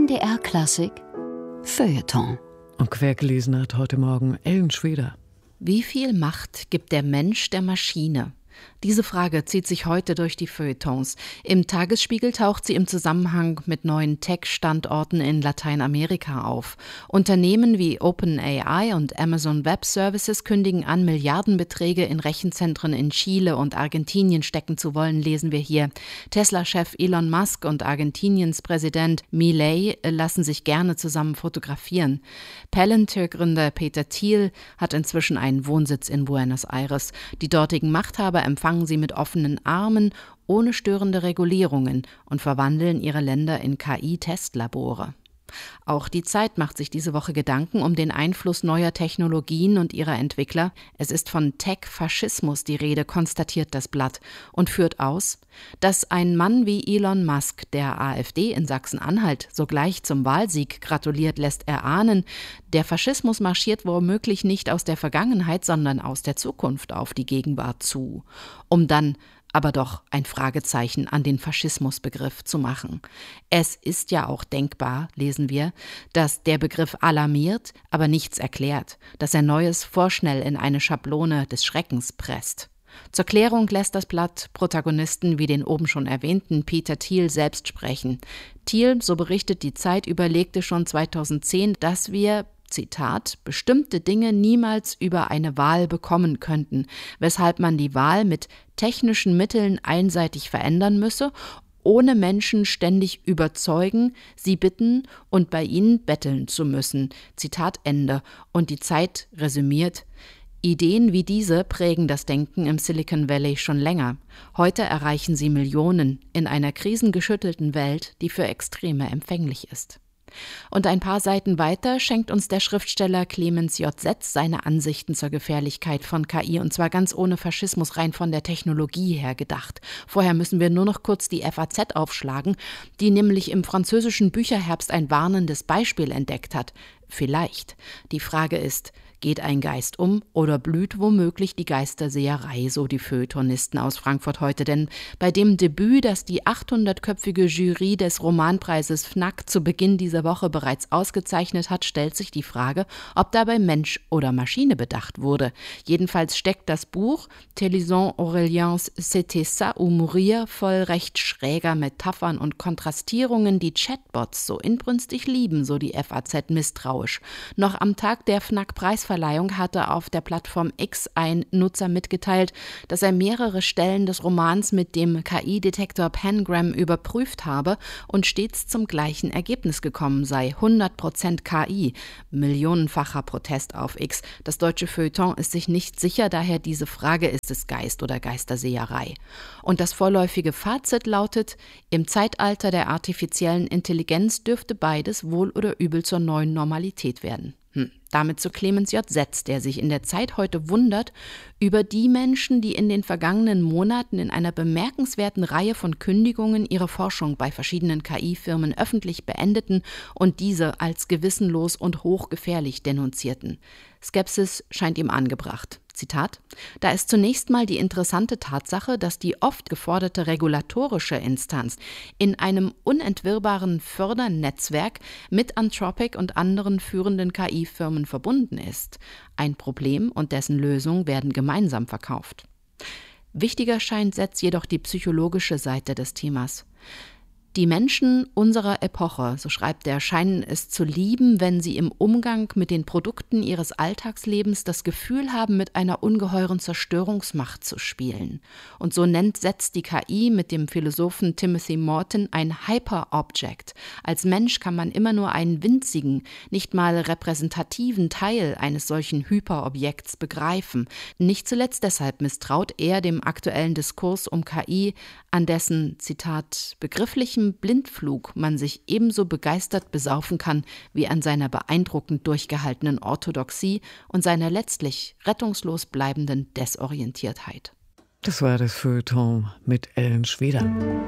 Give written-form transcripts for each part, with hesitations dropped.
MDR Klassik Feuilleton. Und quergelesen hat heute Morgen Ellen Schweder. Wie viel Macht gibt der Mensch der Maschine? Diese Frage zieht sich heute durch die Feuilletons. Im Tagesspiegel taucht sie im Zusammenhang mit neuen Tech-Standorten in Lateinamerika auf. Unternehmen wie OpenAI und Amazon Web Services kündigen an, Milliardenbeträge in Rechenzentren in Chile und Argentinien stecken zu wollen, lesen wir hier. Tesla-Chef Elon Musk und Argentiniens Präsident Milei lassen sich gerne zusammen fotografieren. Palantir-Gründer Peter Thiel hat inzwischen einen Wohnsitz in Buenos Aires. Die dortigen Machthaber empfangen sie mit offenen Armen, ohne störende Regulierungen und verwandeln ihre Länder in KI-Testlabore. Auch die Zeit macht sich diese Woche Gedanken um den Einfluss neuer Technologien und ihrer Entwickler. Es ist von Tech-Faschismus die Rede, konstatiert das Blatt und führt aus, dass ein Mann wie Elon Musk der AfD in Sachsen-Anhalt sogleich zum Wahlsieg gratuliert, lässt erahnen, der Faschismus marschiert womöglich nicht aus der Vergangenheit, sondern aus der Zukunft auf die Gegenwart zu, um dann aber doch ein Fragezeichen an den Faschismusbegriff zu machen. Es ist ja auch denkbar, lesen wir, dass der Begriff alarmiert, aber nichts erklärt, dass er Neues vorschnell in eine Schablone des Schreckens presst. Zur Klärung lässt das Blatt Protagonisten wie den oben schon erwähnten Peter Thiel selbst sprechen. Thiel, so berichtet die Zeit, überlegte schon 2010, dass wir Zitat, bestimmte Dinge niemals über eine Wahl bekommen könnten, weshalb man die Wahl mit technischen Mitteln einseitig verändern müsse, ohne Menschen ständig überzeugen, sie bitten und bei ihnen betteln zu müssen. Zitat Ende. Und die Zeit resümiert: Ideen wie diese prägen das Denken im Silicon Valley schon länger. Heute erreichen sie Millionen in einer krisengeschüttelten Welt, die für Extreme empfänglich ist. Und ein paar Seiten weiter schenkt uns der Schriftsteller Clemens J. Setz seine Ansichten zur Gefährlichkeit von KI, und zwar ganz ohne Faschismus, rein von der Technologie her gedacht. Vorher müssen wir nur noch kurz die FAZ aufschlagen, die nämlich im französischen Bücherherbst ein warnendes Beispiel entdeckt hat. Vielleicht. Die Frage ist, geht ein Geist um oder blüht womöglich die Geisterseherei, so die Feuilletonisten aus Frankfurt heute? Denn bei dem Debüt, das die 800-köpfige Jury des Romanpreises Fnac zu Beginn dieser Woche bereits ausgezeichnet hat, stellt sich die Frage, ob dabei Mensch oder Maschine bedacht wurde. Jedenfalls steckt das Buch Téléson Aurelians C'était ça ou mourir voll recht schräger Metaphern und Kontrastierungen, die Chatbots so inbrünstig lieben, so die FAZ misstrauisch. Noch am Tag der Fnac-Preisverleihung hatte auf der Plattform X ein Nutzer mitgeteilt, dass er mehrere Stellen des Romans mit dem KI-Detektor Pangram überprüft habe und stets zum gleichen Ergebnis gekommen sei: 100% KI. Millionenfacher Protest auf X. Das deutsche Feuilleton ist sich nicht sicher, daher diese Frage: Ist es Geist oder Geisterseherei? Und das vorläufige Fazit lautet: Im Zeitalter der artifiziellen Intelligenz dürfte beides wohl oder übel zur neuen Normalität werden. Damit zu Clemens J. Setz, der sich in der Zeit heute wundert über die Menschen, die in den vergangenen Monaten in einer bemerkenswerten Reihe von Kündigungen ihre Forschung bei verschiedenen KI-Firmen öffentlich beendeten und diese als gewissenlos und hochgefährlich denunzierten. Skepsis scheint ihm angebracht. Zitat: Da ist zunächst mal die interessante Tatsache, dass die oft geforderte regulatorische Instanz in einem unentwirrbaren Fördernetzwerk mit Anthropic und anderen führenden KI-Firmen verbunden ist. Ein Problem und dessen Lösung werden gemeinsam verkauft. Wichtiger scheint Setz jedoch die psychologische Seite des Themas. Die Menschen unserer Epoche, so schreibt er, scheinen es zu lieben, wenn sie im Umgang mit den Produkten ihres Alltagslebens das Gefühl haben, mit einer ungeheuren Zerstörungsmacht zu spielen. Und so nennt Setz die KI mit dem Philosophen Timothy Morton ein Hyper-Object. Als Mensch kann man immer nur einen winzigen, nicht mal repräsentativen Teil eines solchen Hyperobjekts begreifen. Nicht zuletzt deshalb misstraut er dem aktuellen Diskurs um KI, an dessen, Zitat, begrifflichen Blindflug man sich ebenso begeistert besaufen kann wie an seiner beeindruckend durchgehaltenen Orthodoxie und seiner letztlich rettungslos bleibenden Desorientiertheit. Das war das Feuilleton mit Ellen Schweder.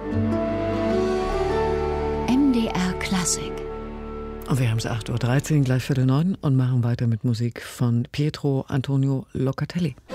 MDR Klassik. Und wir haben es 8.13 Uhr, gleich 8:45 und machen weiter mit Musik von Pietro Antonio Locatelli.